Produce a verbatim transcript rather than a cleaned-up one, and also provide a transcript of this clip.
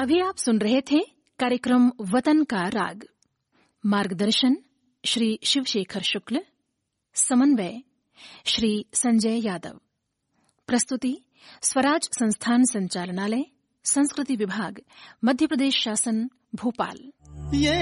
अभी आप सुन रहे थे कार्यक्रम वतन का राग। मार्गदर्शन श्री शिवशेखर शुक्ल, समन्वय श्री संजय यादव, प्रस्तुति स्वराज संस्थान संचालनालय, संस्कृति विभाग, मध्य प्रदेश शासन, भोपाल। ये